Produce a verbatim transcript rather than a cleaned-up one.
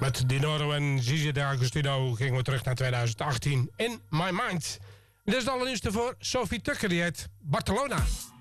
Met Dinoro en Gigi D'Agostino gingen we terug naar twintig achttien. In My Mind. Dit is het allernieuwste voor Sophie Tucker, die heet Barcelona.